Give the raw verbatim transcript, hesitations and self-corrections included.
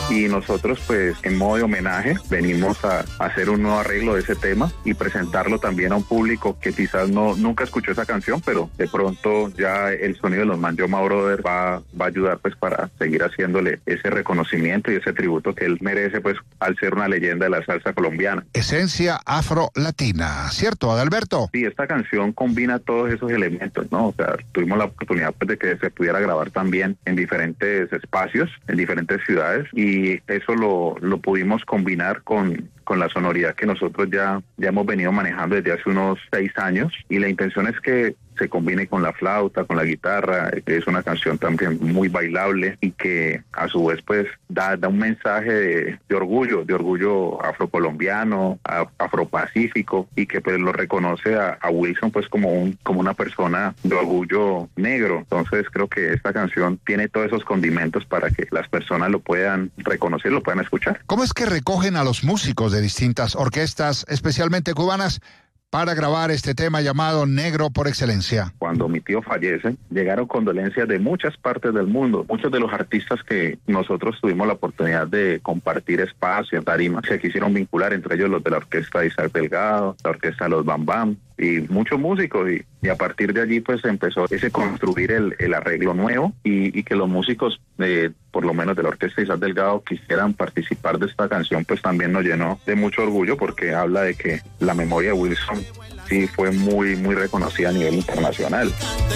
y nosotros pues en modo de homenaje venimos a, a hacer un nuevo arreglo de ese tema y presentarlo también a un público que quizás no nunca escuchó esa canción, pero de pronto ya el sonido de los Manjoma Brothers va, va a ayudar pues para seguir haciéndole ese reconocimiento y ese tributo que él merece pues al ser una leyenda de la salsa colombiana. Esencia afro-latina, ¿cierto, Adalberto? Sí, esta canción combina todos esos elementos, ¿no? O sea, tuvimos la oportunidad pues de que se pudiera grabar también en diferentes espacios, en diferentes ciudades, y eso lo, lo pudimos combinar con con la sonoridad que nosotros ya, ya hemos venido manejando desde hace unos seis años, y la intención es que se combine con la flauta, con la guitarra, que es una canción también muy bailable y que a su vez pues da, da un mensaje de, de orgullo, de orgullo afrocolombiano, af, afropacífico, y que pues lo reconoce a, a Wilson pues como un como una persona de orgullo negro. Entonces creo que esta canción tiene todos esos condimentos para que las personas lo puedan reconocer, lo puedan escuchar. ¿Cómo es que recogen a los músicos de distintas orquestas, especialmente cubanas, para grabar este tema llamado Negro por Excelencia? Cuando mi tío fallece, llegaron condolencias de muchas partes del mundo. Muchos de los artistas que nosotros tuvimos la oportunidad de compartir espacio en tarima se quisieron vincular, entre ellos los de la orquesta de Isaac Delgado, la orquesta de los Bam Bam, y muchos músicos, y, y a partir de allí pues empezó ese construir el, el arreglo nuevo, y, y que los músicos eh, por lo menos de la orquesta de Isaac Delgado quisieran participar de esta canción, pues también nos llenó de mucho orgullo, porque habla de que la memoria de Wilson sí fue muy muy reconocida a nivel internacional.